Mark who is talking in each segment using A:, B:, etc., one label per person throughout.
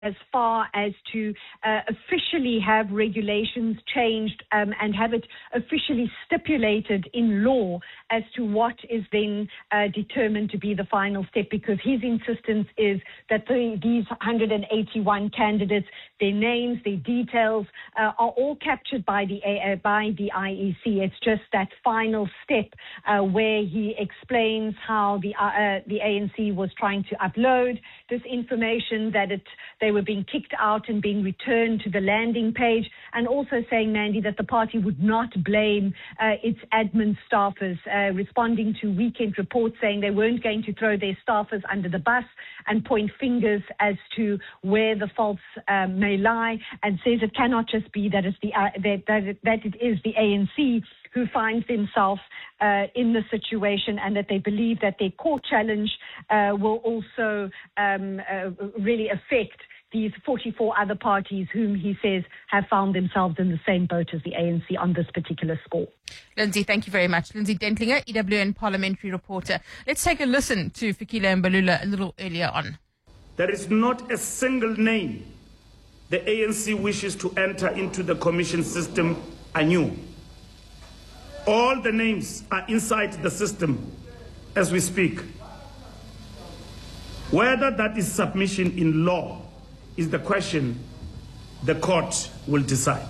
A: as far as to officially have regulations changed and have it officially stipulated in law as to what is then determined to be the final step, because his insistence is that these 181 candidates, their names, their details are all captured by the IEC. It's just that final step where he explains how the ANC was trying to upload this information, that they were being kicked out and being returned to the landing page, and also saying, Mandy, that the party would not blame its admin staffers, responding to weekend reports saying they weren't going to throw their staffers under the bus and point fingers as to where the faults may lie, and says it cannot just be that it is the ANC who finds themselves in the situation, and that they believe that their court challenge will also really affect these 44 other parties whom he says have found themselves in the same boat as the ANC on this particular score.
B: Lindsay, thank you very much. Lindsay Dentlinger, EWN parliamentary reporter. Let's take a listen to Fikile Mbalula a little earlier on.
C: There is not a single name the ANC wishes to enter into the commission system anew. All the names are inside the system as we speak. Whether that is submission in law is the question the court will decide.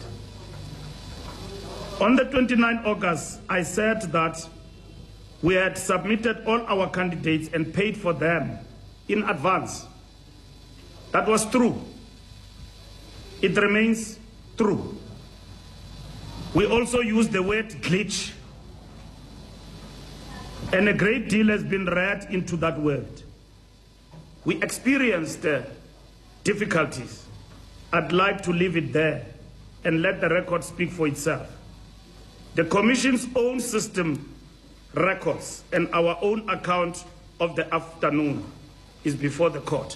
C: On the 29th August, I said that we had submitted all our candidates and paid for them in advance. That was true. It remains true. We also used the word glitch, and a great deal has been read into that word. We experienced difficulties. I'd like to leave it there and let the record speak for itself. The Commission's own system records and our own account of the afternoon is before the court.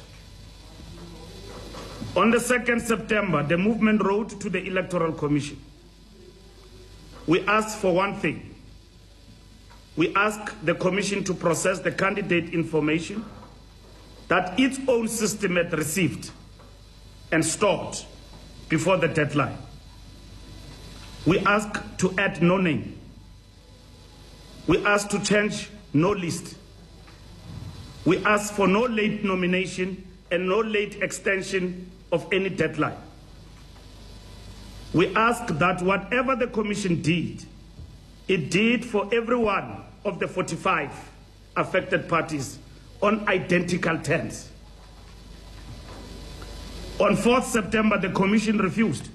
C: On the 2nd September, the movement wrote to the Electoral Commission. We asked for one thing. We asked the Commission to process the candidate information that its own system had received and stored before the deadline. We asked to add no name. We asked to change no list. We asked for no late nomination and no late extension of any deadline. We asked that whatever the Commission did, it did for every one of the 45 affected parties on identical terms. On 4th September, the Commission refused.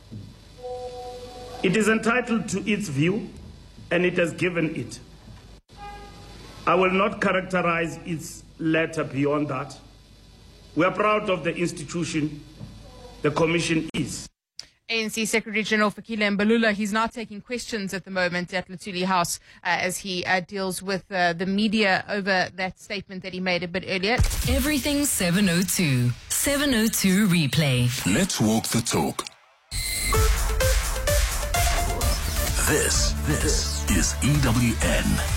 C: It is entitled to its view, and it has given it. I will not characterize its letter beyond that. We are proud of the institution the Commission is.
B: ANC Secretary General Fikile Mbalula, he's now taking questions at the moment at Luthuli House as he deals with the media over that statement that he made a bit earlier.
D: Everything 702. 702 replay.
E: Let's walk the talk. This is EWN.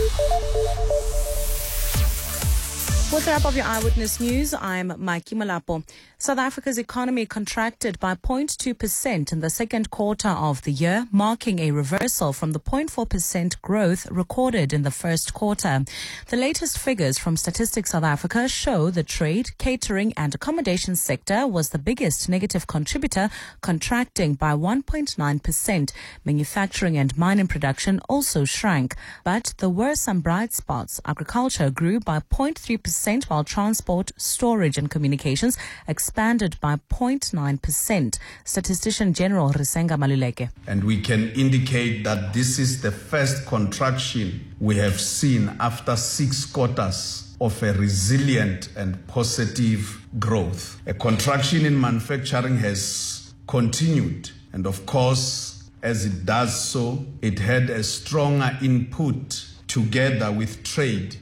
F: With the wrap of your Eyewitness News, I'm Mikey Malapo. South Africa's economy contracted by 0.2% in the second quarter of the year, marking a reversal from the 0.4% growth recorded in the first quarter. The latest figures from Statistics South Africa show the trade, catering and accommodation sector was the biggest negative contributor, contracting by 1.9%. Manufacturing and mining production also shrank, but there were some bright spots. Agriculture grew by 0.3%, while transport, storage and communications expanded by 0.9%. Statistician General Risenga Maluleke.
G: And we can indicate that this is the first contraction we have seen after 6 quarters of a resilient and positive growth. A contraction in manufacturing has continued, and of course, as it does so, it had a stronger input together with trade.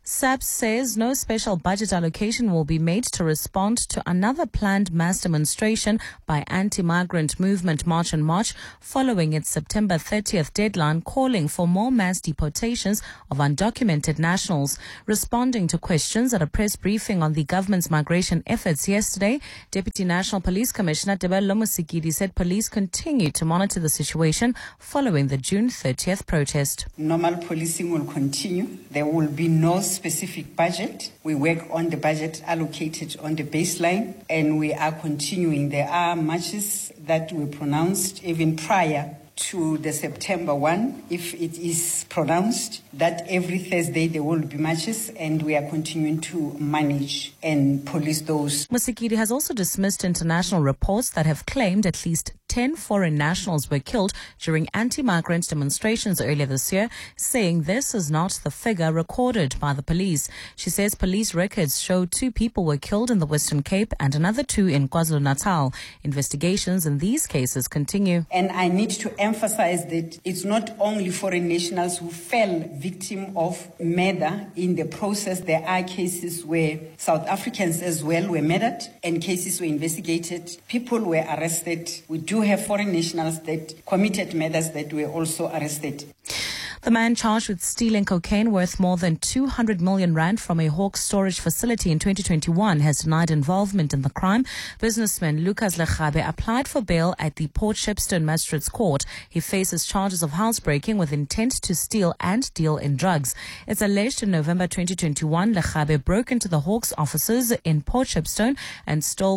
F: SAPS says no special budget allocation will be made to respond to another planned mass demonstration by anti-migrant movement March and March following its September 30th deadline calling for more mass deportations of undocumented nationals. Responding to questions at a press briefing on the government's migration efforts yesterday, Deputy National Police Commissioner Tebello Mosekedi said police continue to monitor the situation following the June 30th protest.
H: Normal policing will continue. There will be no specific budget. We work on the budget allocated on the baseline, and we are continuing. There are marches that were pronounced even prior to the September 1, if it is pronounced that every Thursday there will be marches, and we are continuing to manage and police those.
F: Mosekedi has also dismissed international reports that have claimed at least 10 foreign nationals were killed during anti-migrant demonstrations earlier this year, saying this is not the figure recorded by the police. She says police records show 2 people were killed in the Western Cape and another 2 in KwaZulu-Natal. Investigations in these cases continue.
H: And I need to emphasize that it's not only foreign nationals who fell victim of murder in the process. There are cases where South Africans as well were murdered and cases were investigated. People were arrested. We do have foreign nationals that committed murders that were also arrested.
F: The man charged with stealing cocaine worth more than 200 million rand from a Hawks storage facility in 2021 has denied involvement in the crime. Businessman Lucas Lekgabe applied for bail at the Port Shepstone Magistrates Court. He faces charges of housebreaking with intent to steal and deal in drugs. It's alleged in November 2021, Lekgabe broke into the Hawks offices in Port Shepstone and stole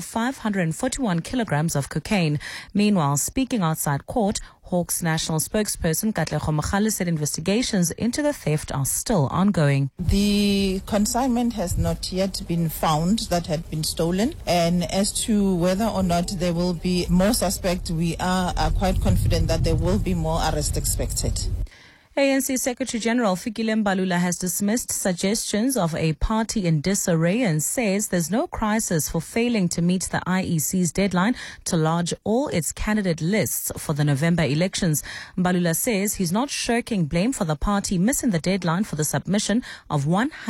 F: 541 kilograms of cocaine. Meanwhile, speaking outside court, Hawks national spokesperson Katlego Mogale said investigations into the theft are still ongoing.
I: The consignment has not yet been found that had been stolen, and as to whether or not there will be more suspects, we are quite confident that there will be more arrests expected.
F: ANC Secretary General Fikile Mbalula has dismissed suggestions of a party in disarray and says there's no crisis for failing to meet the IEC's deadline to lodge all its candidate lists for the November elections. Mbalula says he's not shirking blame for the party missing the deadline for the submission of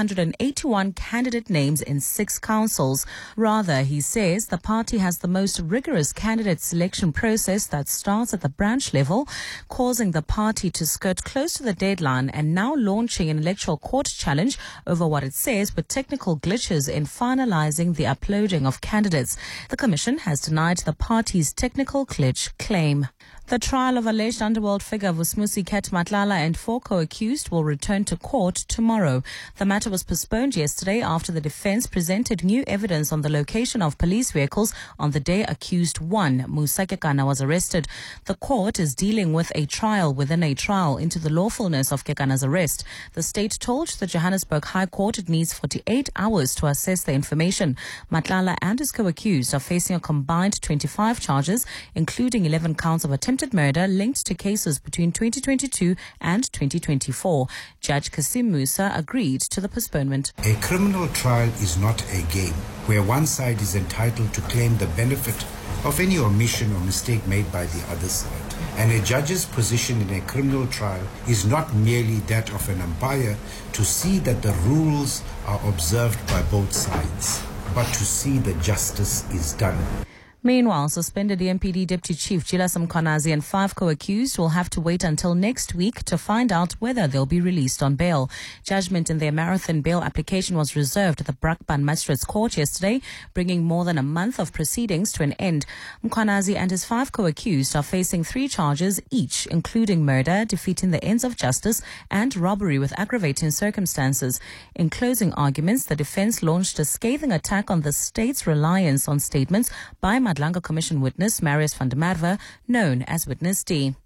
F: 181 candidate names in 6 councils. Rather, he says the party has the most rigorous candidate selection process that starts at the branch level, causing the party to skirt close to the deadline and now launching an electoral court challenge over what it says were technical glitches in finalizing the uploading of candidates. The commission has denied the party's technical glitch claim. The trial of alleged underworld figure Vusmusi Ket Matlala and 4 co-accused will return to court tomorrow. The matter was postponed yesterday after the defense presented new evidence on the location of police vehicles on the day accused 1, Musa Kekana, was arrested. The court is dealing with a trial within a trial into the lawfulness of Kekana's arrest. The state told the Johannesburg High Court it needs 48 hours to assess the information. Matlala and his co-accused are facing a combined 25 charges, including 11 counts of attempted murder linked to cases between 2022 and 2024. Judge Kasim Musa agreed to the postponement.
J: A criminal trial is not a game where one side is entitled to claim the benefit of any omission or mistake made by the other side. And a judge's position in a criminal trial is not merely that of an umpire to see that the rules are observed by both sides, but to see that justice is done.
F: Meanwhile, suspended EMPD Deputy Chief Jilas Mkhwanazi and 5 co-accused will have to wait until next week to find out whether they'll be released on bail. Judgment in their marathon bail application was reserved at the Brakpan Magistrates Court yesterday, bringing more than a month of proceedings to an end. Mkhwanazi and his 5 co-accused are facing 3 charges each, including murder, defeating the ends of justice, and robbery with aggravating circumstances. In closing arguments, the defense launched a scathing attack on the state's reliance on statements by Madlanga Commission witness Marius van der Merwe, known as Witness D.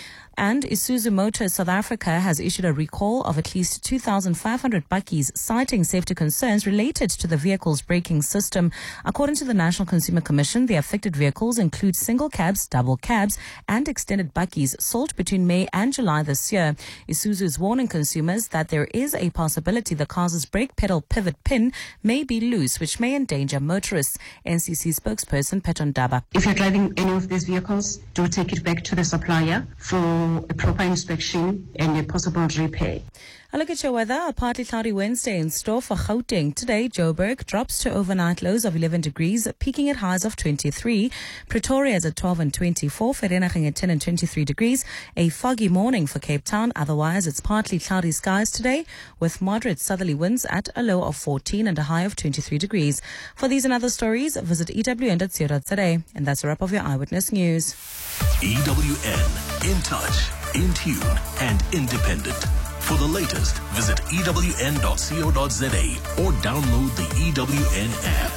F: And Isuzu Motors South Africa has issued a recall of at least 2,500 bakkies, citing safety concerns related to the vehicle's braking system. According to the National Consumer Commission, the affected vehicles include single cabs, double cabs, and extended bakkies sold between May and July this year. Isuzu is warning consumers that there is a possibility the car's brake pedal pivot pin may be loose, which may endanger motorists. NCC spokesperson Peton Daba.
K: If you're driving any of these vehicles, do take it back to the supplier for for a proper inspection and a possible repair.
F: A look at your weather. A partly cloudy Wednesday in store for Gauteng. Today, Joburg drops to overnight lows of 11 degrees, peaking at highs of 23. Pretoria is at 12 and 24. Vereeniging at 10 and 23 degrees. A foggy morning for Cape Town. Otherwise, it's partly cloudy skies today with moderate southerly winds at a low of 14 and a high of 23 degrees. For these and other stories, visit ewn.co.za. And that's a wrap of your Eyewitness News.
E: EWN, in touch, in tune, and independent. For the latest, visit ewn.co.za or download the EWN app.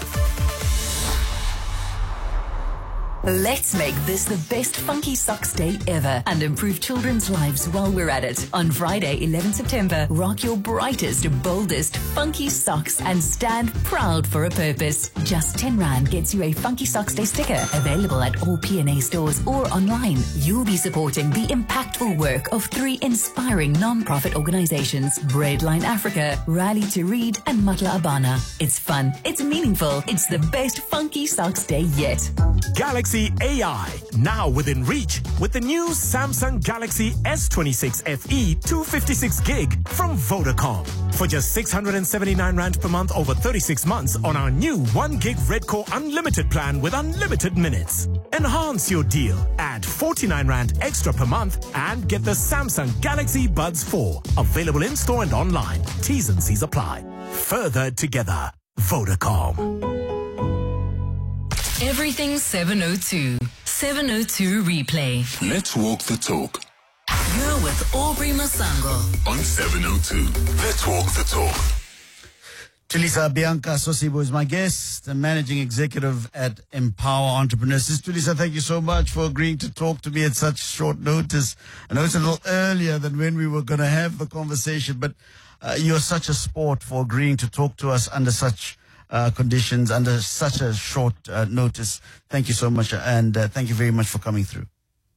D: Let's make this the best Funky Socks Day ever and improve children's lives while we're at it. On Friday, 11 September, rock your brightest, boldest Funky Socks and stand proud for a purpose. Just 10 Rand gets you a Funky Socks Day sticker, available at all P&A stores or online. You'll be supporting the impactful work of 3 inspiring non-profit organizations, Breadline Africa, Rally to Read, and Matla Abana. It's fun, it's meaningful, it's the best Funky Socks Day yet.
L: Galaxy AI, now within reach with the new Samsung Galaxy S26 FE 256 gig from Vodacom. For just 679 Rand per month over 36 months on our new 1 gig Redcore Unlimited plan with unlimited minutes. Enhance your deal. Add 49 Rand extra per month and get the Samsung Galaxy Buds 4. Available in store and online. T's and C's apply. Further together. Vodacom.
D: Everything 702. 702 Replay.
E: Let's walk the talk.
D: You're with Aubrey Masango.
E: On 702. Let's walk the talk.
M: Tulisa Bianca Sosibo is my guest, the managing executive at Empower Entrepreneurs. Tulisa, thank you so much for agreeing to talk to me at such short notice. I know it's a little earlier than when we were going to have the conversation, but you're such a sport for agreeing to talk to us under such conditions, under such a short notice. Thank you so much, and thank you very much for coming through.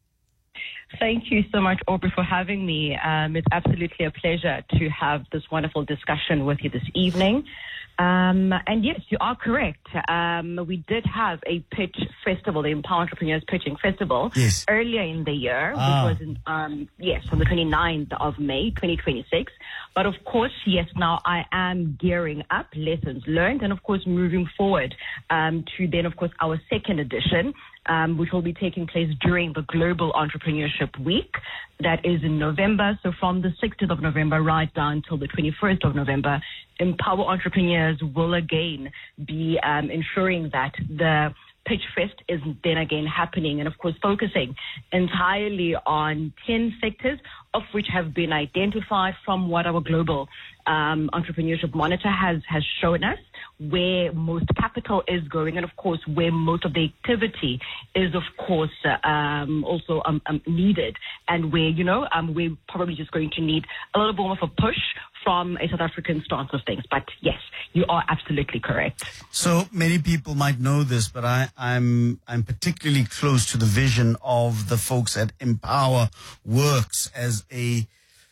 N: Thank you so much, Aubrey, for having me. It's absolutely a pleasure to have this wonderful discussion with you this evening. And yes, you are correct. We did have a pitch festival, the Empower Entrepreneurs Pitching Festival, earlier in the year, which was, on the 29th of May, 2026. But of course, yes, now I am gearing up, lessons learned, and of course, moving forward to then, of course, our second edition, which will be taking place during the Global Entrepreneurship Week. That is in November. So from the 16th of November right down till the 21st of November, Empower Entrepreneurs will again be ensuring that the Pitch Fest is then again happening, and of course focusing entirely on 10 sectors, of which have been identified from what our global entrepreneurship monitor has shown us, where most capital is going, and of course where most of the activity is of course also needed, and where we're probably just going to need a little more of a push from a South African stance of things. But yes, you are absolutely correct.
M: So many people might know this, but I'm particularly close to the vision of the folks at Empower Works as an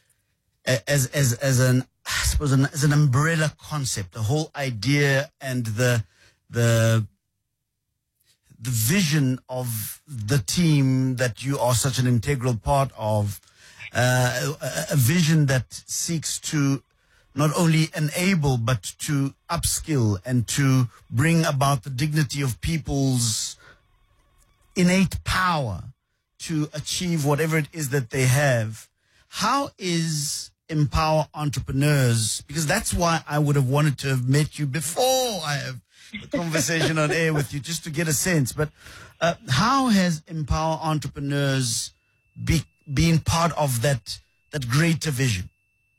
M: umbrella concept, the whole idea and the vision of the team that you are such an integral part of, a vision that seeks to not only enable but to upskill and to bring about the dignity of people's innate power to achieve whatever it is that they have. How is Empower Entrepreneurs, because that's why I would have wanted to have met you before I have the conversation on air with you, just to get a sense. But how has Empower Entrepreneurs been part of that greater vision?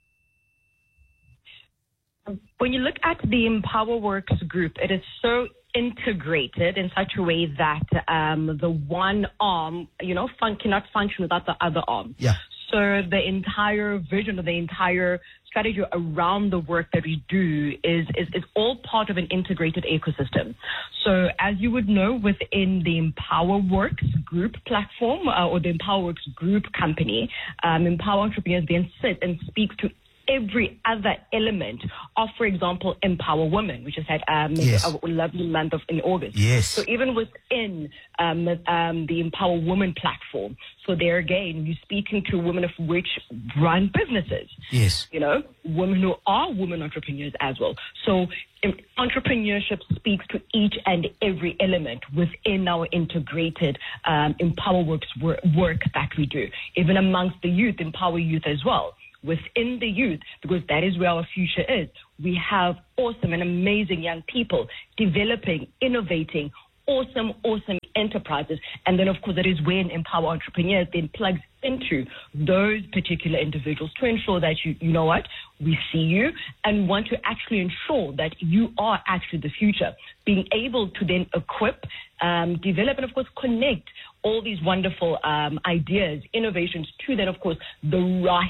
N: When you look at the Empower Works group, it is so integrated in such a way that the one arm, cannot function without the other arm.
M: Yeah.
N: So the entire vision of the entire strategy around the work that we do is all part of an integrated ecosystem. So as you would know, within the Empower Works group platform or the Empower Works group company, Empower Entrepreneurs then sit and speak to every other element of, for example, Empower Women, which has had a lovely month in August.
M: Yes.
N: So even within the Empower Women platform, so there again, you're speaking to women of which run businesses.
M: Yes.
N: You know, women who are women entrepreneurs as well. So entrepreneurship speaks to each and every element within our integrated EmpowerWorks work that we do. Even amongst the youth, Empower Youth as well. Within the youth, because that is where our future is, we have awesome and amazing young people developing, innovating, awesome enterprises. And then, of course, that is when Empower Entrepreneurs then plugs into those particular individuals to ensure that you know what, we see you and want to actually ensure that you are actually the future. Being able to then equip, develop, and of course connect all these wonderful ideas, innovations to then, of course, the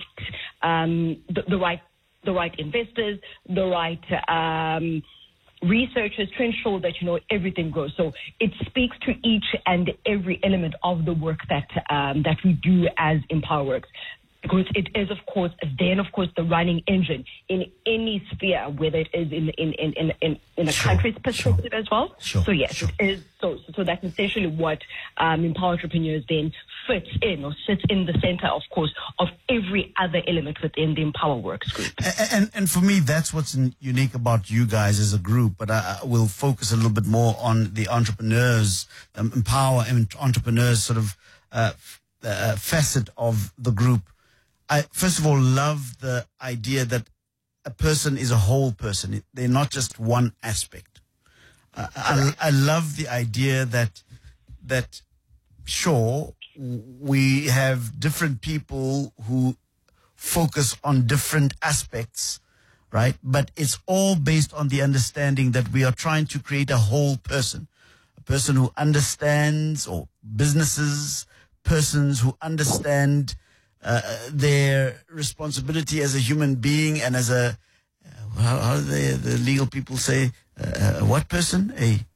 N: right investors, the right researchers to ensure that, you know, everything grows. So it speaks to each and every element of the work that we do as EmpowerWorks. Because it is, of course, then, of course, the running engine in any sphere, whether it is in a country's perspective as well. So, yes, it is. So that's essentially what Empower Entrepreneurs then fits in or sits in the center, of course, of every other element within the EmpowerWorks group.
M: And for me, that's what's unique about you guys as a group. But I will focus a little bit more on the entrepreneurs, Empower Entrepreneurs sort of facet of the group. I, first of all, love the idea that a person is a whole person. They're not just one aspect. I love the idea that sure, we have different people who focus on different aspects, right? But it's all based on the understanding that we are trying to create a whole person, a person who understands, or businesses, persons who understand their responsibility as a human being and as a how do the legal people say what person?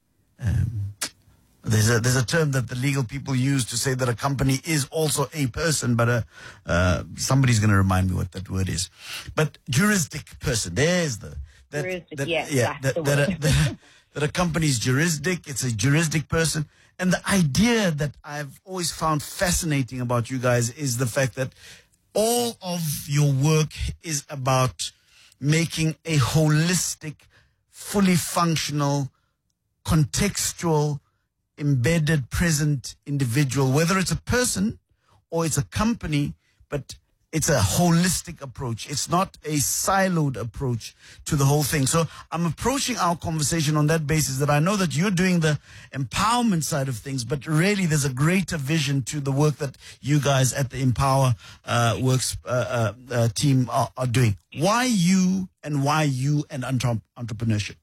M: There's a term that the legal people use to say that a company is also a person, but somebody's going to remind me what that word is. But juristic person. There's that a company is juristic. It's a juristic person. And the idea that I've always found fascinating about you guys is the fact that all of your work is about making a holistic, fully functional, contextual, embedded, present individual, whether it's a person or it's a company, but it's a holistic approach. It's not a siloed approach to the whole thing. So I'm approaching our conversation on that basis, that I know that you're doing the empowerment side of things, but really there's a greater vision to the work that you guys at the Empower Works team are doing. Why you and entrepreneurship?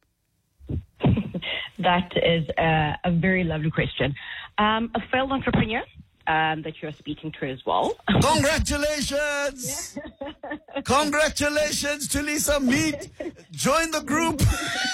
N: That is a very lovely question. A failed entrepreneur that you're speaking to as well.
M: Congratulations! Congratulations to Lisa Mead. Join the group.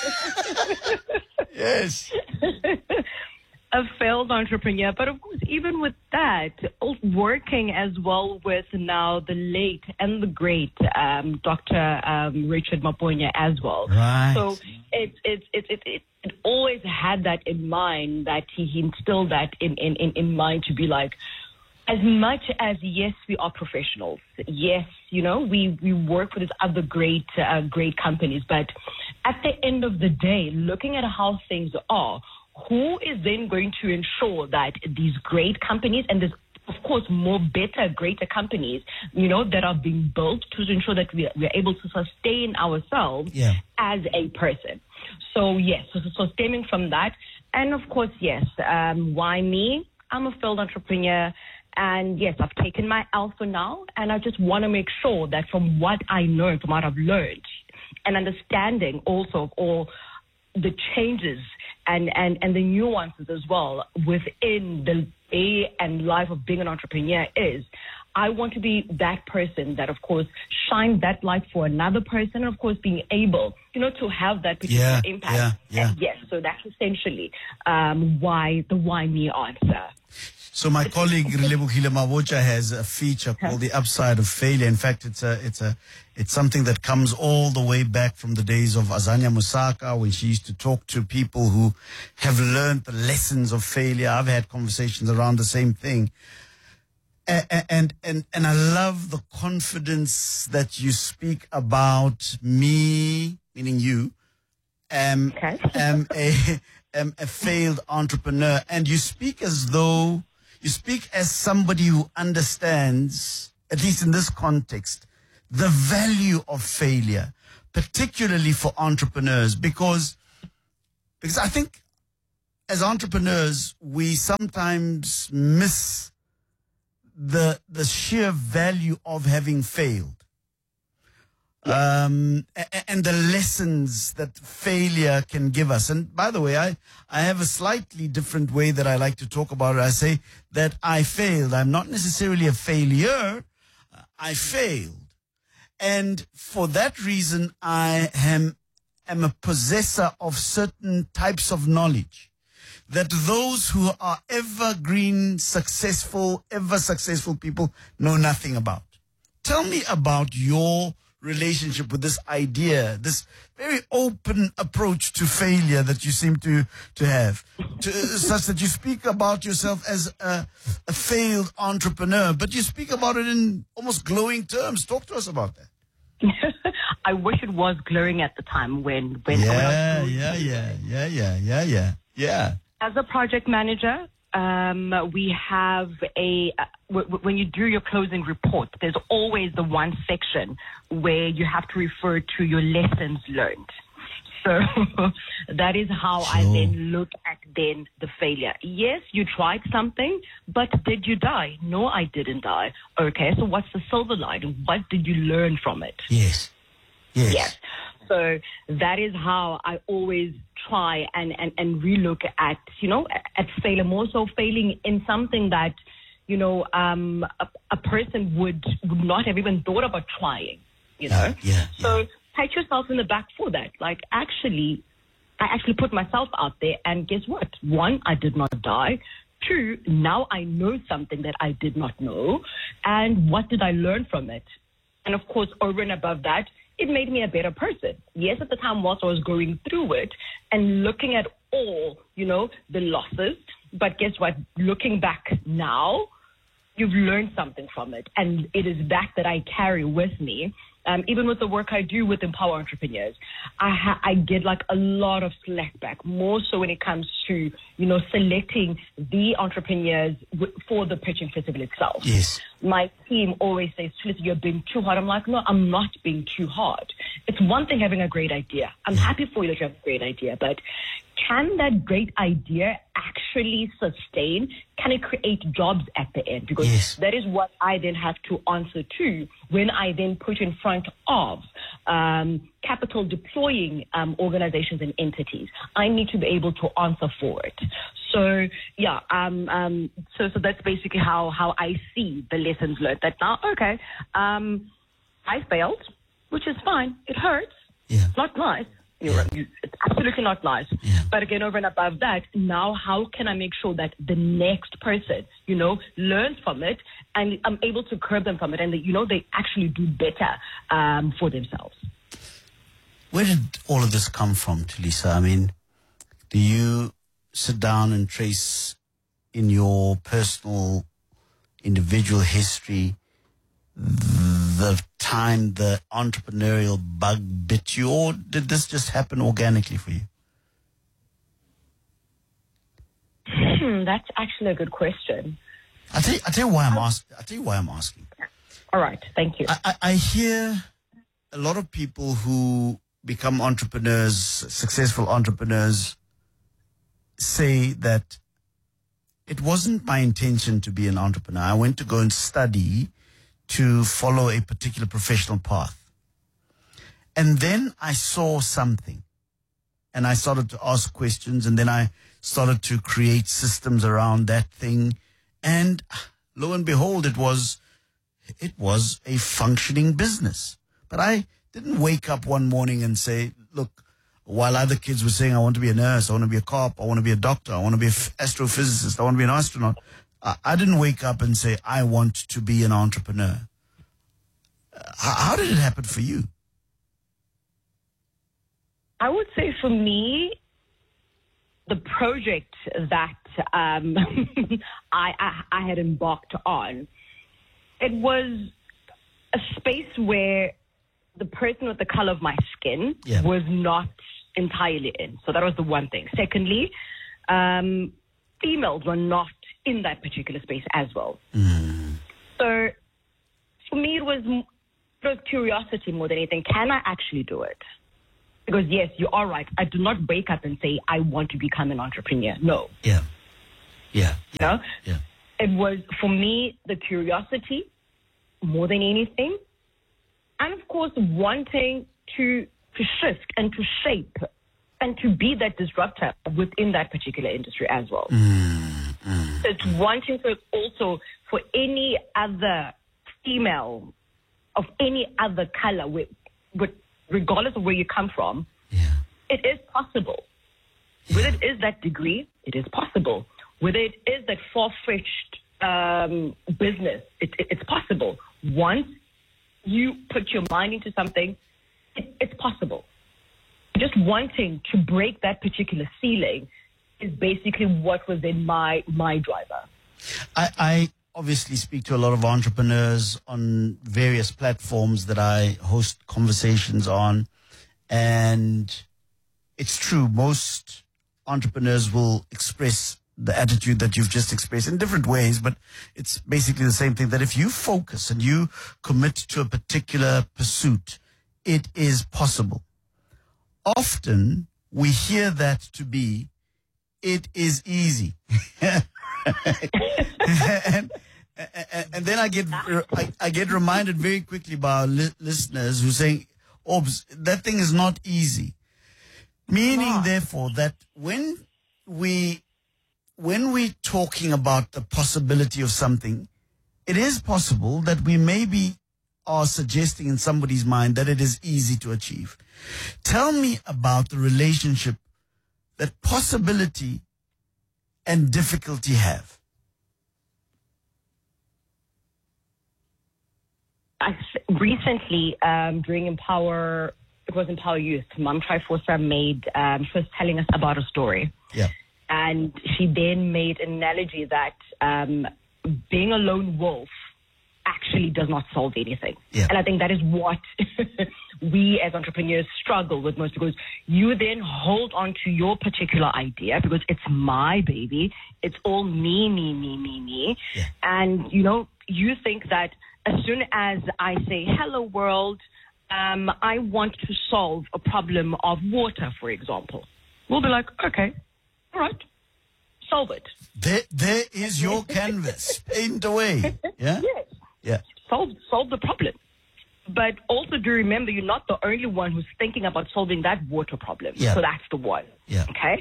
M: Yes.
N: A failed entrepreneur, but of course, even with that, working as well with now the late and the great Dr. Richard Maponya as well.
M: Right.
N: So it always had that in mind, that he instilled that in mind to be like, as much as, yes, we are professionals, yes, you know, we work for these other great companies, but at the end of the day, looking at how things are, who is then going to ensure that these great companies, and there's, of course, more better, greater companies, you know, that are being built to ensure that we are able to sustain ourselves as a person. So, yes, so stemming from that, and of course, yes, why me? I'm a failed entrepreneur. And yes, I've taken my L for now, and I just want to make sure that from what I know, from what I've learned, and understanding also of all the changes and the nuances as well within the day and life of being an entrepreneur is, I want to be that person that, of course, shines that light for another person, and of course, being able, you know, to have that particular impact.
M: Yeah.
N: And yes, so that's essentially why me answer.
M: So my colleague Relebogile Mabotja has a feature called The Upside of Failure. In fact, it's something that comes all the way back from the days of Azania Musaka, when she used to talk to people who have learned the lessons of failure. I've had conversations around the same thing. And I love the confidence that you speak about me, meaning you, am a failed entrepreneur, and you speak as though you speak as somebody who understands, at least in this context, the value of failure, particularly for entrepreneurs, because I think as entrepreneurs we sometimes miss the sheer value of having failed. And the lessons that failure can give us. And by the way, I have a slightly different way that I like to talk about it. I say that I failed. I'm not necessarily a failure. I failed. And for that reason, I am a possessor of certain types of knowledge that those who are ever successful people know nothing about. Tell me about your relationship with this idea, this very open approach to failure that you seem to have, such that you speak about yourself as a failed entrepreneur, but you speak about it in almost glowing terms. Talk to us about that.
N: I wish it was glowing at the time when
M: Yeah.
N: As a project manager, we have when you do your closing report, there's always the one section where you have to refer to your lessons learned. So that is how I then look at the failure. Yes, you tried something, but did you die? No, I didn't die. Okay, so what's the silver lining? What did you learn from it?
M: Yes.
N: So that is how I always try and relook at, at failure, more so failing in something that, a person would not have even thought about trying, So pat yourself in the back for that. Like, I actually put myself out there, and guess what? 1, I did not die. 2, now I know something that I did not know. And what did I learn from it? And of course, over and above that, it made me a better person. Yes, at the time whilst I was going through it and looking at all, the losses. But guess what? Looking back now, you've learned something from it. And it is that I carry with me. Even with the work I do with Empower Entrepreneurs, I get like a lot of slack back, more so when it comes to, selecting the entrepreneurs for the pitching festival itself.
M: Yes.
N: My team always says, "Listen, you're being too hard." I'm like, no, I'm not being too hard. It's one thing having a great idea. I'm happy for you that you have a great idea, but can that great idea actually sustain? Can it create jobs at the end? Because that is what I then have to answer to when I then put in front of capital deploying organizations and entities. I need to be able to answer for it. So, so that's basically how I see the lessons learned. That now, okay, I failed, which is fine. It hurts. It's not nice. It's absolutely not nice. But again, over and above that, now how can I make sure that the next person, learns from it, and I'm able to curb them from it, and they actually do better for themselves.
M: Where did all of this come from, Tulisa? I mean, do you sit down and trace in your personal, individual history the time the entrepreneurial bug bit you, or did this just happen organically for you?
N: That's actually a good question.
M: I'll tell you why I'm asking.
N: All right, thank you.
M: I hear a lot of people who become entrepreneurs, successful entrepreneurs, say that it wasn't my intention to be an entrepreneur. I went to go and study to follow a particular professional path. And then I saw something and I started to ask questions, and then I started to create systems around that thing. And lo and behold, it was a functioning business. But I didn't wake up one morning and say, look, while other kids were saying, I want to be a nurse, I want to be a cop, I want to be a doctor, I want to be an astrophysicist, I want to be an astronaut, I didn't wake up and say, I want to be an entrepreneur. How did it happen for you?
N: I would say for me, the project that I had embarked on, it was a space where the person with the color of my skin was not entirely in. So that was the one thing. Secondly, females were not in that particular space as well. So for me, it was curiosity more than anything. Can I actually do it? Because yes, you are right. I do not wake up and say, I want to become an entrepreneur. No.
M: Yeah.
N: You know? Yeah. It was, for me, the curiosity more than anything. And of course, wanting to shift and to shape and to be that disruptor within that particular industry as well. It's wanting to also, for any other female of any other color, regardless of where you come from, it is possible. Whether it is that degree, it is possible. Whether it is that far-fetched business, it's possible. Once you put your mind into something, it's possible. Just wanting to break that particular ceiling is basically what was in my driver.
M: I obviously speak to a lot of entrepreneurs on various platforms that I host conversations on. And it's true, most entrepreneurs will express the attitude that you've just expressed in different ways, but it's basically the same thing, that if you focus and you commit to a particular pursuit, it is possible. Often we hear that to be, it is easy. And then I get reminded very quickly by our listeners who say, "Obs, that thing is not easy." Meaning, therefore, that when we're talking about the possibility of something, it is possible that we maybe are suggesting in somebody's mind that it is easy to achieve. Tell me about the relationship that possibility and difficulty have.
N: Recently, during Empower Youth, Mom Triforsa she was telling us about a story.
M: Yeah.
N: And she then made an analogy that being a lone wolf actually does not solve anything.
M: Yeah.
N: And I think that is what we as entrepreneurs struggle with most, because you then hold on to your particular idea because it's my baby. It's all me.
M: Yeah.
N: And, you think that as soon as I say, hello world, I want to solve a problem of water, for example, we'll be like, okay, all right, solve it.
M: There is your canvas. Paint away. Yeah?
N: Yes.
M: Yeah.
N: Solve the problem. But also do remember, you're not the only one who's thinking about solving that water problem.
M: Yeah.
N: So that's the one.
M: Yeah.
N: Okay?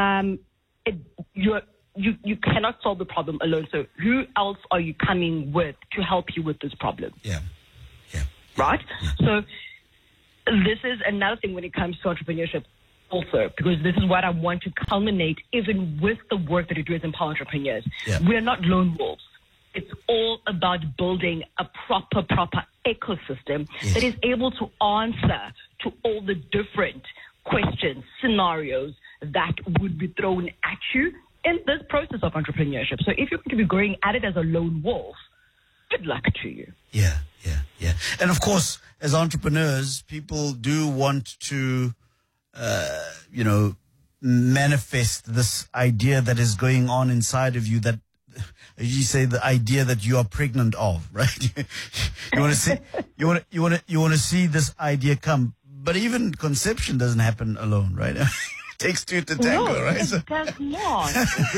N: You cannot solve the problem alone. So who else are you coming with to help you with this problem?
M: Yeah. Yeah.
N: Right?
M: Yeah.
N: So this is another thing when it comes to entrepreneurship also, because this is what I want to culminate even with the work that we do as Empower Entrepreneurs.
M: Yeah.
N: We are not lone wolves. It's all about building a proper ecosystem that is able to answer to all the different questions, scenarios that would be thrown at you in this process of entrepreneurship. So if you're going to be going at it as a lone wolf, good luck to you.
M: Yeah. And of course, as entrepreneurs, people do want to, manifest this idea that is going on inside of you, that you say the idea that you are pregnant of, right? you want to see this idea come, but even conception doesn't happen alone, right? It takes two to tango, right?
N: It does not.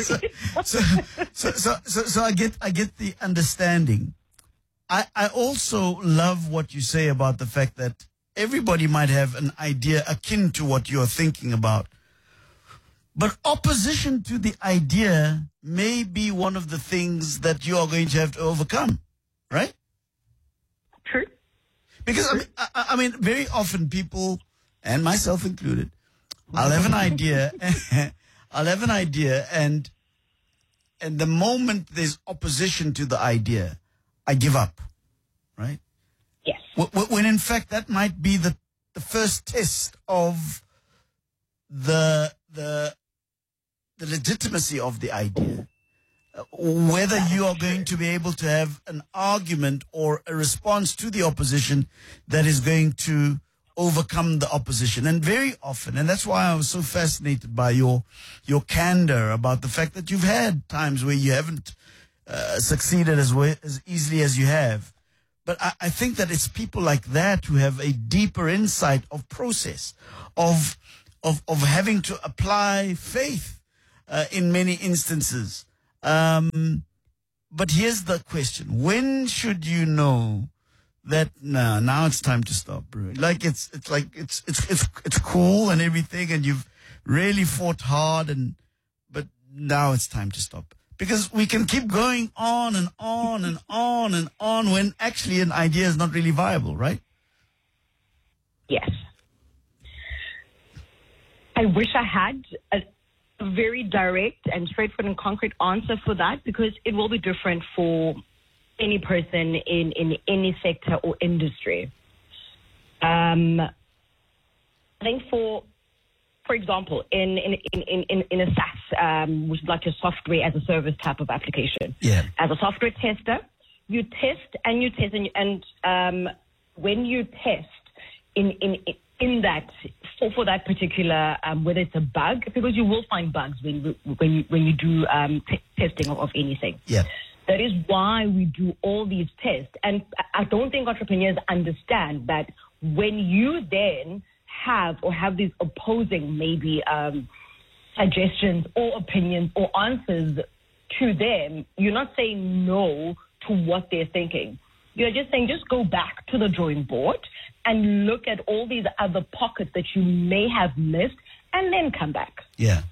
M: So I get the understanding. I also love what you say about the fact that everybody might have an idea akin to what you're thinking about. But opposition to the idea may be one of the things that you are going to have to overcome, right?
N: True.
M: Because, I mean, very often people, and myself included, I'll have an idea and the moment there's opposition to the idea, I give up, right?
N: Yes.
M: When in fact that might be the first test of the legitimacy of the idea. Whether you are going to be able to have an argument or a response to the opposition that is going to overcome the opposition. And very often, and that's why I was so fascinated by your candor about the fact that you've had times where you haven't succeeded as easily as you have. But I think that it's people like that who have a deeper insight of process, of having to apply faith in many instances. But here's the question: when should you know that now it's time to stop, bro? Like it's cool and everything, and you've really fought hard, but now it's time to stop. Because we can keep going on and on and on and on when actually an idea is not really viable, right?
N: Yes. I wish I had a very direct and straightforward and concrete answer for that, because it will be different for any person in any sector or industry. I think for example, in a SaaS, which is like a software as a service type of application.
M: Yeah.
N: As a software tester, you test and you test, and when you test in that for that particular whether it's a bug, because you will find bugs when you do testing of anything.
M: Yeah.
N: That is why we do all these tests, and I don't think entrepreneurs understand that when you then have these opposing maybe suggestions or opinions or answers to them, you're not saying no to what they're thinking. You're just saying, just go back to the drawing board and look at all these other pockets that you may have missed, and then come back.
M: Yeah.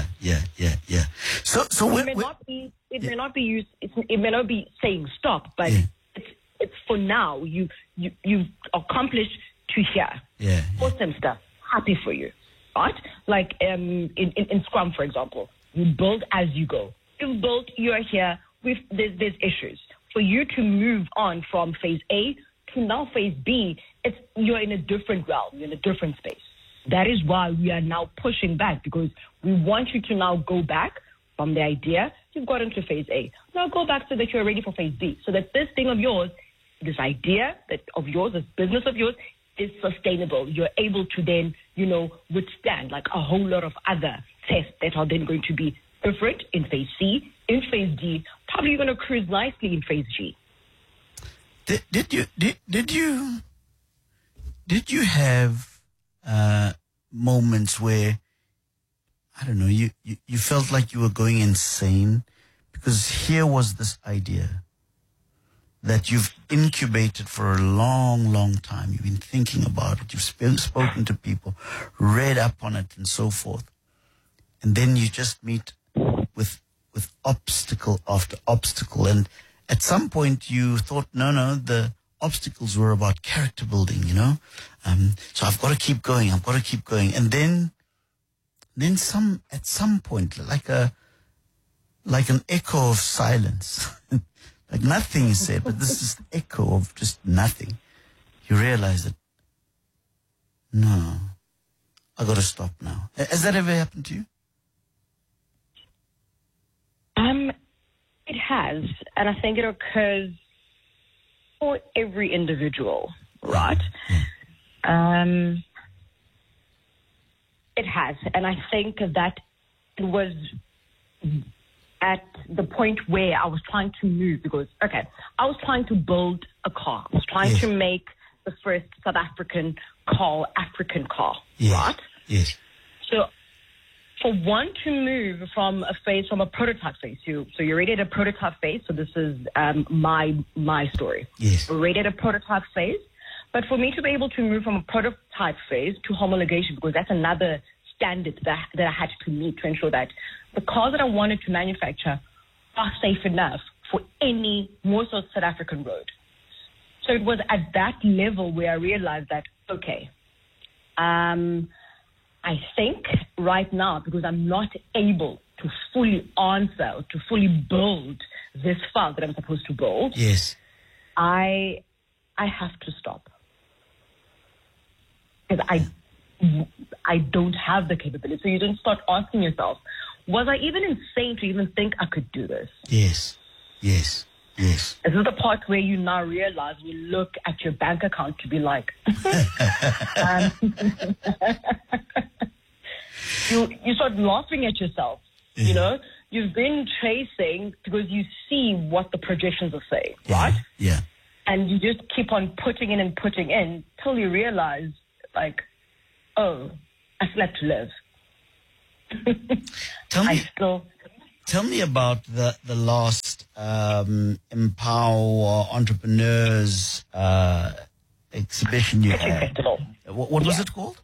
M: So
N: it may not be saying stop, but it's for now. You've accomplished to here.
M: Yeah.
N: Awesome stuff. Happy for you, right? Like in Scrum, for example, you build as you go. You've built. You're here. There's issues. For you to move on from phase A to now phase B, you're in a different realm. You're in a different space. That is why we are now pushing back, because we want you to now go back from the idea. You've got into phase A. Now go back so that you're ready for phase B, so that this thing of yours, this idea of yours, this business of yours, is sustainable. You're able to then, withstand like a whole lot of other tests that are then going to be different in phase C, in phase D. Probably you're going to cruise nicely in phase G.
M: Did you have moments where, I don't know, you felt like you were going insane? Because here was this idea that you've incubated for a long, long time. You've been thinking about it. You've spoken to people, read up on it, and so forth. And then you just meet with obstacle after obstacle. And at some point you thought, no, the obstacles were about character building, So I've got to keep going. And then at some point, like an echo of silence, like nothing is said, but this is the echo of just nothing. You realize that, no, I got to stop now. Has that ever happened to you?
N: It has, and I think it occurs for every individual, right? It has, and I think that it was at the point where I was trying to move, because, I was trying to build a car. I was trying to make the first South African car, right?
M: Yes.
N: So for one to move from a prototype phase, so you're already at a prototype phase, so this is my story.
M: Yes.
N: We're already at a prototype phase, but for me to be able to move from a prototype phase to homologation, because that's another standard that I had to meet to ensure that the cars that I wanted to manufacture are safe enough for any, more so South African road. So it was at that level where I realized that, I think right now, because I'm not able to fully answer, to fully build this fund that I'm supposed to build,
M: yes,
N: I have to stop. Because I don't have the capability. So you don't start asking yourself, was I even insane to even think I could do this?
M: Yes, yes, yes.
N: This is the part where you now realize, you look at your bank account to be like, you start laughing at yourself.
M: Yeah.
N: You know, you've been chasing because you see what the projections are saying, right?
M: Yeah.
N: And you just keep on putting in till you realize, like, oh, I still have to live.
M: Tell me about the last Empower Entrepreneurs exhibition you had.
N: Festival.
M: What was it called?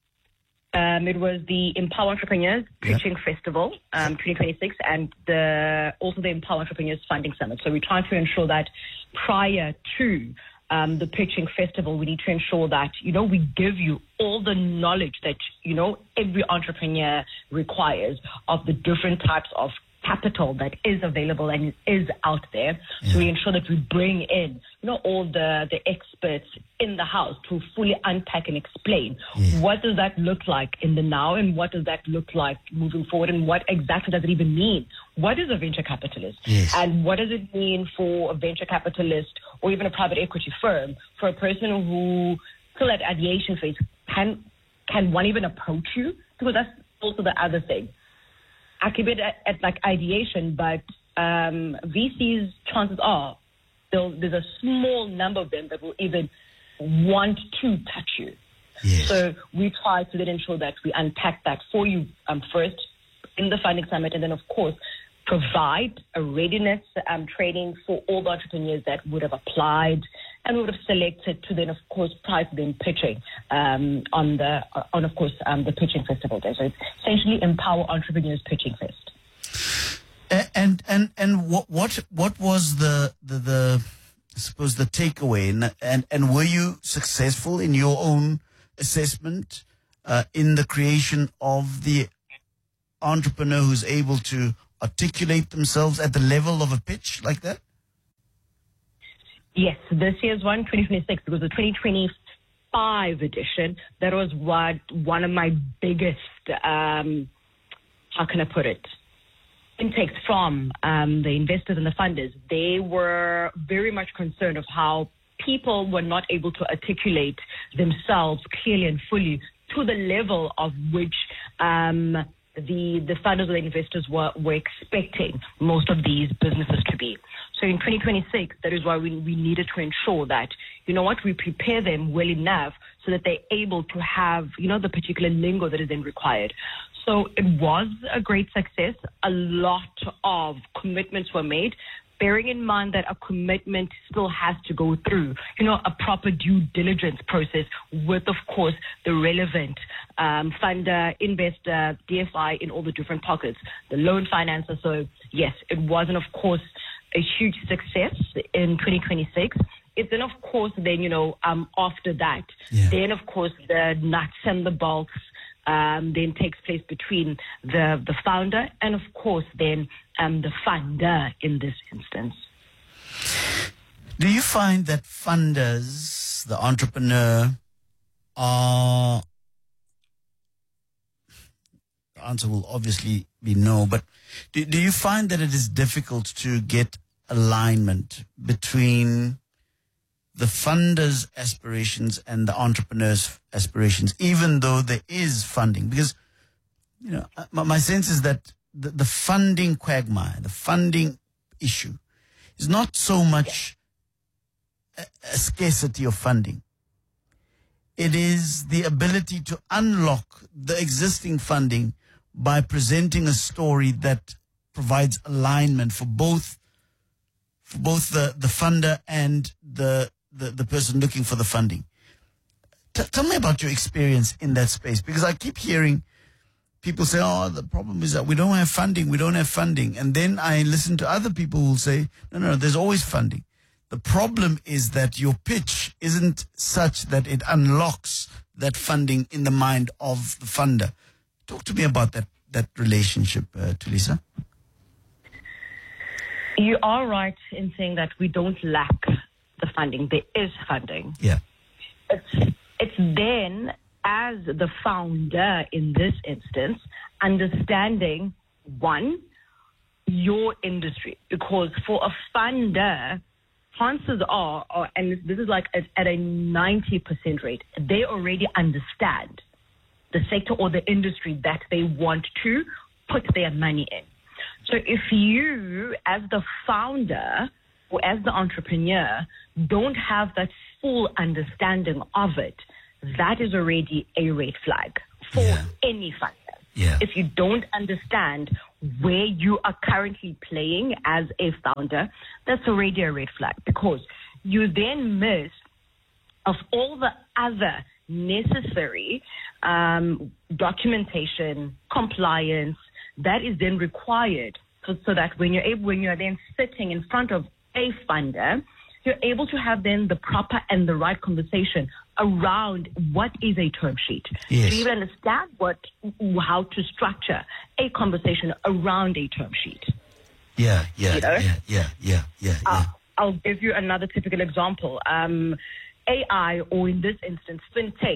N: It was the Empower Entrepreneurs Pitching Festival 2026 and also the Empower Entrepreneurs Funding Summit. So we're trying to ensure that prior to the pitching festival, we need to ensure that, we give you all the knowledge that, every entrepreneur requires of the different types of capital that is available and is out there. So we ensure that we bring in, all the experts in the house to fully unpack and explain what does that look like in the now and what does that look like moving forward and what exactly does it even mean? What is a venture capitalist? And what does it mean for a venture capitalist or even a private equity firm, for a person who still at ideation phase, can one even approach you? Because that's also the other thing. I keep it at like ideation, but VCs, chances are there's a small number of them that will even want to touch you. So we try to then ensure that we unpack that for you first in the funding summit, and then of course provide a readiness training for all the entrepreneurs that would have applied and would have selected to then, of course, prior to them pitching on the pitching festival day. So it's essentially Empower Entrepreneurs Pitching Fest.
M: And what was the I suppose the takeaway, and were you successful in your own assessment in the creation of the entrepreneur who's able to articulate themselves at the level of a pitch like that?
N: Yes, this year's one, 2026, it was the 2025 edition. That was one of my biggest, how can I put it, intakes from the investors and the funders. They were very much concerned of how people were not able to articulate themselves clearly and fully to the level of which the funders or the investors were expecting most of these businesses to be. So in 2026, that is why we needed to ensure that, we prepare them well enough so that they're able to have, the particular lingo that is then required. So it was a great success. A lot of commitments were made, bearing in mind that a commitment still has to go through, a proper due diligence process with, of course, the relevant funder, investor, DFI in all the different pockets, the loan financer. So, yes, it wasn't, of course, a huge success in 2026. It's then, of course, then, after that, then, of course, the nuts and the bolts then takes place between the founder and, of course, then the funder in this instance.
M: Do you find that funders, the entrepreneur, are... The answer will obviously be no, but do you find that it is difficult to get alignment between the funder's aspirations and the entrepreneur's aspirations, even though there is funding? Because, my sense is that the funding quagmire, the funding issue, is not so much a scarcity of funding. It is the ability to unlock the existing funding by presenting a story that provides alignment for both the funder and the person looking for the funding. Tell me about your experience in that space, because I keep hearing people say, the problem is that we don't have funding. And then I listen to other people who will say, no, there's always funding. The problem is that your pitch isn't such that it unlocks that funding in the mind of the funder. Talk to me about that relationship, Tulisa.
N: You are right in saying that we don't lack the funding. There is funding.
M: Yeah.
N: It's then, as the founder in this instance, understanding, one, your industry. Because for a funder, chances are, and this is like at a 90% rate, they already understand the sector or the industry that they want to put their money in. So if you, as the founder or as the entrepreneur, don't have that full understanding of it, that is already a red flag for any funder.
M: Yeah.
N: If you don't understand where you are currently playing as a founder, that's already a red flag, because you then miss of all the other necessary documentation, compliance that is then required, so that when you're then sitting in front of a funder, you're able to have then the proper and the right conversation around what is a term sheet.
M: Yes.
N: So you understand how to structure a conversation around a term sheet.
M: Yeah.
N: I'll give you another typical example. AI, or in this instance, fintech,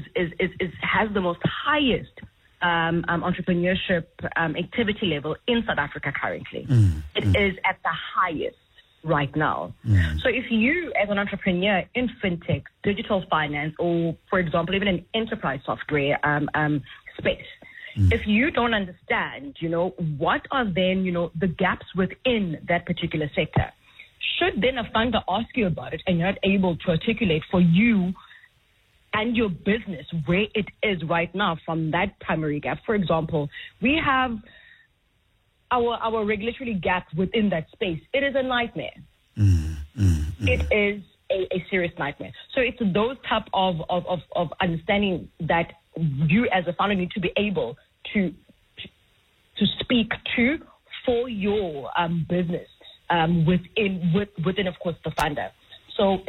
N: has the most highest entrepreneurship activity level in South Africa currently. It is at the highest right now. So if you, as an entrepreneur in fintech, digital finance, or, for example, even an enterprise software space, if you don't understand, what are then, the gaps within that particular sector, should then a funder ask you about it and you're not able to articulate for you and your business where it is right now from that primary gap. For example, we have our regulatory gap within that space. It is a nightmare. It is a serious nightmare. So it's those type of understanding that you as a founder need to be able to speak to for your business within, of course, the funder. So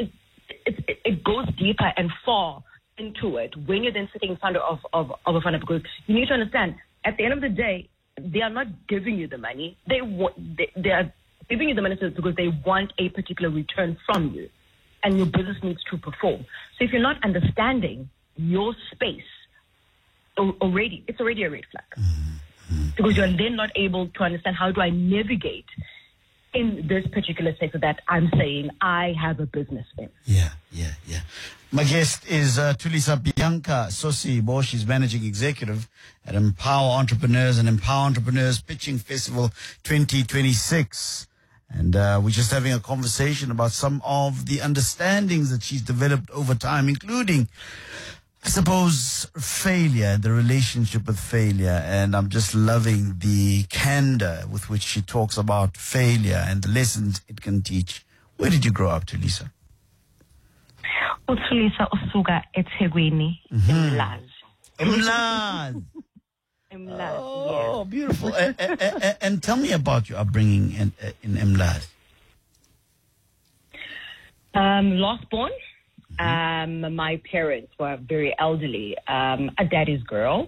N: it goes deeper and far into it when you're then sitting in front of a funder, because you need to understand, at the end of the day, they are not giving you the money. They are giving you the money because they want a particular return from you, and your business needs to perform. So if you're not understanding your space already, it's already a red flag, because you're then not able to understand, how do I navigate in this particular sector that I'm saying I have a business in.
M: Yeah. My guest is Tulisa Bianca Sosibo. She's managing executive at Empower Entrepreneurs and Empower Entrepreneurs Pitching Festival 2026. And we're just having a conversation about some of the understandings that she's developed over time, including, I suppose, failure, the relationship with failure. And I'm just loving the candor with which she talks about failure and the lessons it can teach. Where did you grow up, Tulisa?
N: Tulisa usuka eThekwini,
M: Emlazi. Oh, yes. Beautiful. And tell me about your upbringing in Emlazi.
N: Last born. My parents were very elderly. A daddy's girl.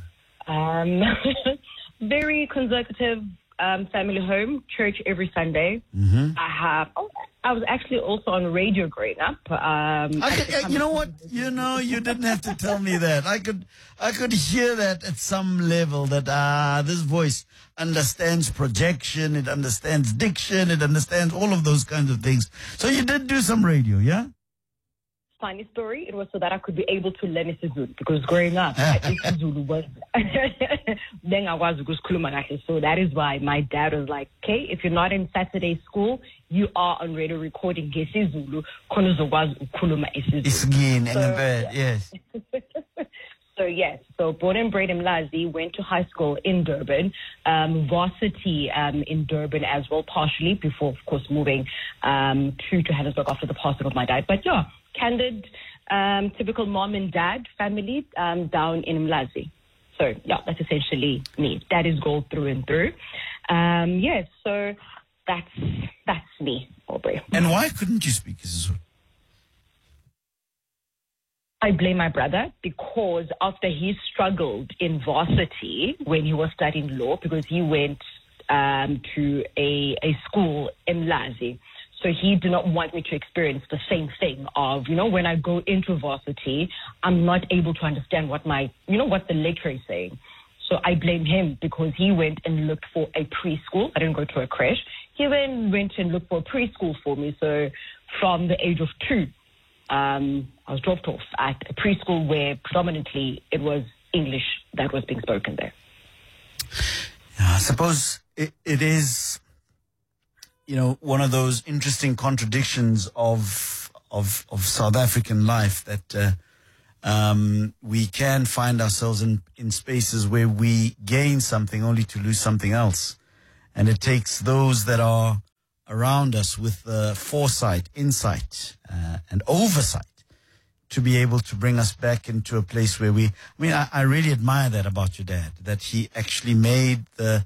N: Very conservative family home, church every Sunday. I was actually also on radio growing up.
M: You know what? You didn't have to tell me that. I could hear that at some level, that this voice understands projection, it understands diction, it understands all of those kinds of things. So you did do some radio, yeah?
N: Funny story, it was so that I could be able to learn isiZulu, because growing up, isiZulu was then I was so that is why my dad was like, okay, if you're not in Saturday school, you are on radio recording isiZulu,
M: yes.
N: So yes, so born and bred in Emlazi, went to high school in Durban, varsity in Durban as well, partially, before of course moving to Johannesburg after the passing of my dad. But yeah, candid, typical mom and dad family down in Emlazi. So yeah, that's essentially me. That is gold through and through. Yes, so that's me, Aubrey.
M: And why couldn't you speak isiZulu?
N: I blame my brother because after he struggled in varsity when he was studying law, because he went to a school in Lazi. So he did not want me to experience the same thing of, when I go into varsity, I'm not able to understand what what the lecturer is saying. So I blame him because he went and looked for a preschool. I didn't go to a creche. He then went and looked for a preschool for me. So from the age of 2, I was dropped off at a preschool where predominantly it was English that was being spoken there.
M: I suppose it is, one of those interesting contradictions of South African life that we can find ourselves in spaces where we gain something only to lose something else. And it takes those that are around us with foresight, insight, and oversight to be able to bring us back into a place where I really admire that about your dad, that he actually made the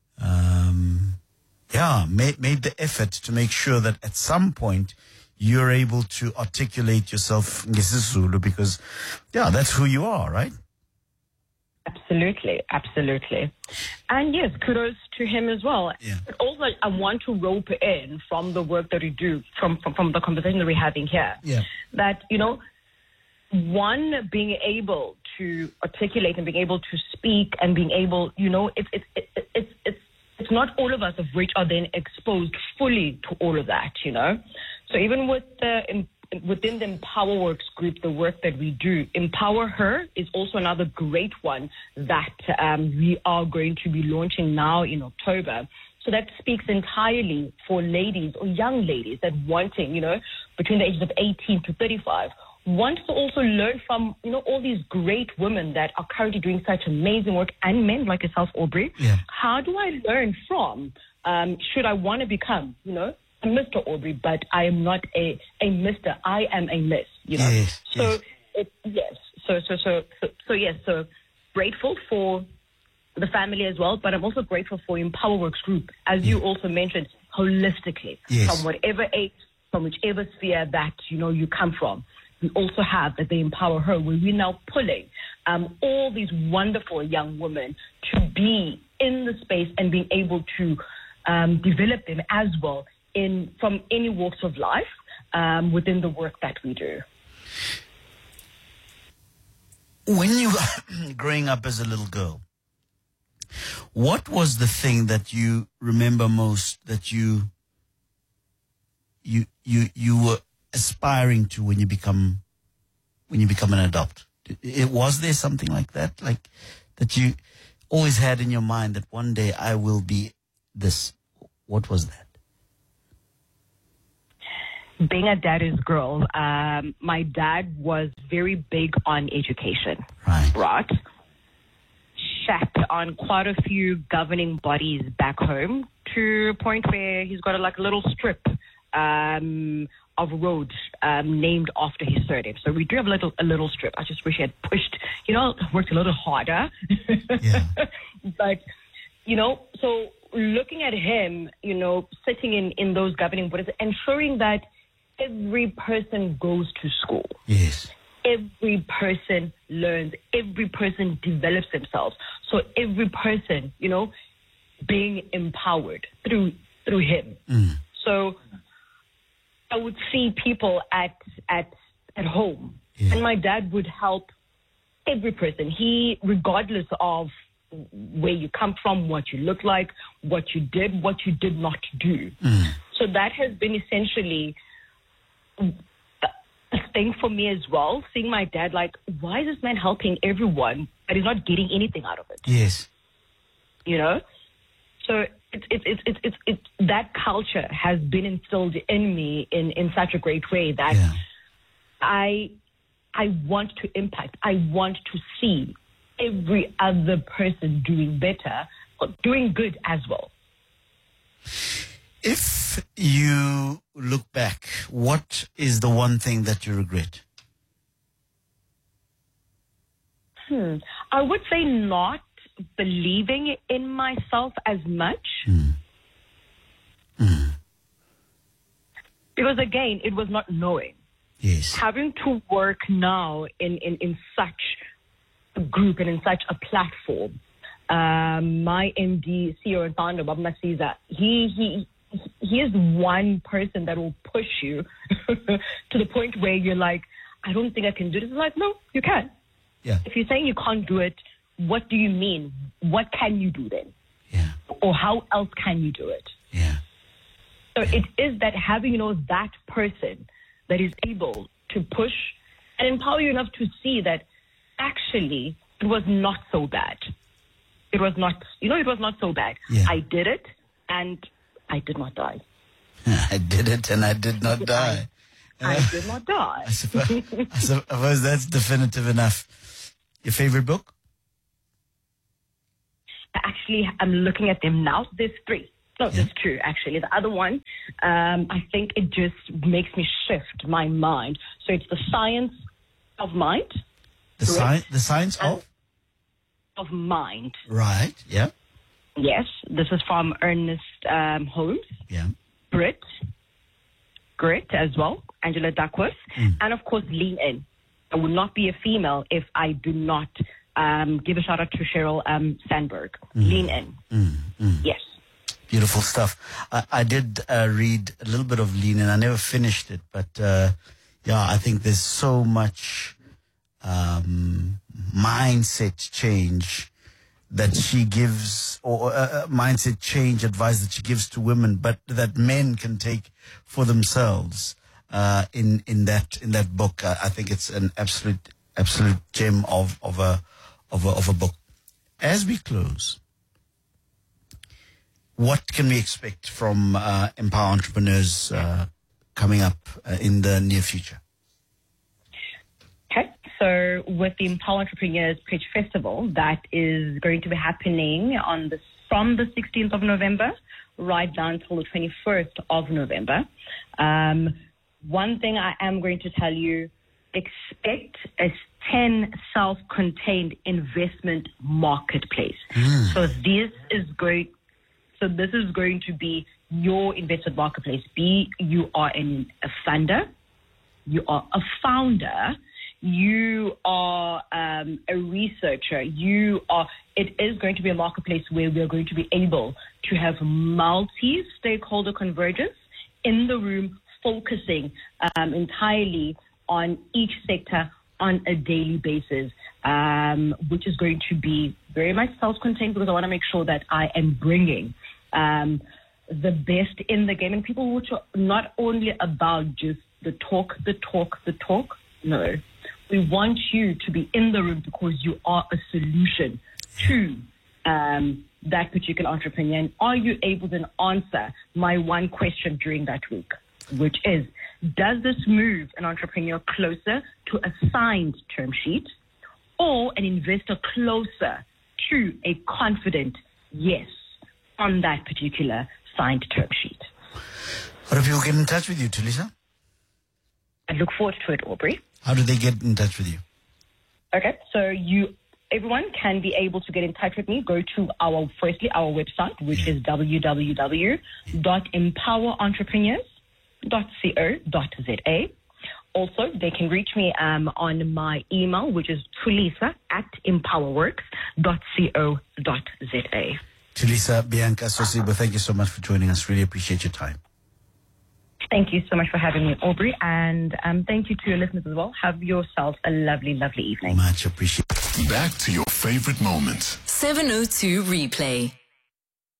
M: effort to make sure that at some point you're able to articulate yourself in Zulu, because that's who you are, right?
N: Absolutely. And yes, kudos to him as well.
M: Yeah.
N: But also I want to rope in from the work that we do, from the conversation that we're having here, that, one, being able to articulate and being able to speak and being able, it's not all of us of which are then exposed fully to all of that, So even with within the Empower Works group, the work that we do, Empower Her is also another great one that we are going to be launching now in October. So that speaks entirely for ladies or young ladies that wanting, between the ages of 18 to 35, want to also learn from, all these great women that are currently doing such amazing work, and men like yourself, Aubrey.
M: Yeah.
N: How do I learn from, should I want to become, a Mr. Aubrey, but I am not a Mr. I am a Miss,
M: Yes,
N: So, So grateful for the family as well, but I'm also grateful for Empower Works Group, as you also mentioned, holistically, from whatever age, from whichever sphere that, you come from. We also have the Empower Her, where we're now pulling all these wonderful young women to be in the space and being able to develop them as well from any walks of life within the work that we do.
M: When you were growing up as a little girl, what was the thing that you remember most that you were aspiring to when you become an adult? Was there something like that, like that you always had in your mind that one day I will be this? What was that?
N: Being a daddy's girl, my dad was very big on education. Right. Sat on quite a few governing bodies back home to a point where he's got a little strip of road named after his surname. So we do have a little strip. I just wish he had pushed, worked a little harder.
M: Yeah.
N: But, so looking at him, sitting in those governing bodies, ensuring that every person goes to school.
M: Yes.
N: Every person learns. Every person develops themselves. So every person, being empowered through him.
M: Mm.
N: So I would see people at home, and my dad would help every person. He, regardless of where you come from, what you look like, what you did not do.
M: Mm.
N: So that has been essentially a thing for me as well, seeing my dad why is this man helping everyone but he's not getting anything out of it?
M: Yes.
N: So it's that culture has been instilled in me in such a great way that I want to impact. I want to see every other person doing better, or doing good as well.
M: If you look back, what is the one thing that you regret?
N: I would say not believing in myself as much. Because again, it was not knowing.
M: Yes.
N: Having to work now in such a group and in such a platform. My MD, CEO and founder, Bob Masiza, he is one person that will push you to the point where you're like, I don't think I can do this. It's like, no, you can.
M: Yeah.
N: If you're saying you can't do it, what do you mean? What can you do then?
M: Yeah.
N: Or how else can you do it?
M: Yeah.
N: So it is that having, that person that is able to push and empower you enough to see that actually it was not so bad. It was not so bad.
M: Yeah.
N: I did it and I did not die.
M: I did it and I did not die.
N: I did not die.
M: I suppose that's definitive enough. Your favorite book?
N: Actually, I'm looking at them now. There's 3. No, there's 2, actually. The other one, I think it just makes me shift my mind. So it's The Science of Mind.
M: The Science of?
N: Of Mind.
M: Right, yeah.
N: Yes, this is from Ernest Holmes.
M: Yeah.
N: Grit as well, Angela Duckworth. And of course, Lean In. I would not be a female if I do not give a shout out to Sheryl Sandberg. Lean In. Yes.
M: Beautiful stuff. I did read a little bit of Lean In. I never finished it, but I think there's so much mindset change that she gives, or mindset change advice that she gives to women, but that men can take for themselves in that book. I think it's an absolute gem of a book. As we close, what can we expect from Empower Entrepreneurs coming up in the near future?
N: Okay, so with the Empower Entrepreneurs Pitch Festival, that is going to be happening from the 16th of November right down until the 21st of November. One thing I am going to tell you, expect a 10 self-contained investment marketplace. So this is going to be your investment marketplace. You are a funder, you are a founder, you are a researcher, it is going to be a marketplace where we are going to be able to have multi-stakeholder convergence in the room, focusing entirely on each sector on a daily basis, which is going to be very much self-contained, because I want to make sure that I am bringing the best in the game, and people which are not only about just the talk. No, we want you to be in the room because you are a solution to that particular entrepreneur. And are you able to answer my one question during that week, which is, does this move an entrepreneur closer to a signed term sheet or an investor closer to a confident yes on that particular signed term sheet?
M: How do people get in touch with you, Tulisa?
N: I look forward to it, Aubrey.
M: How do they get in touch with you? Okay,
N: so everyone can be able to get in touch with me. Go to our website, which is www.empowerentrepreneurs.co.za. Also, they can reach me on my email, which is tulisa@empowerworks.co.za.
M: Tulisa Bianca Sosibo, thank you so much for joining us. Really appreciate your time.
N: Thank you so much for having me, Aubrey, and thank you to your listeners as well. Have yourselves a lovely, lovely evening.
M: Much appreciated.
E: Back to your favorite moments.
D: 702 Replay.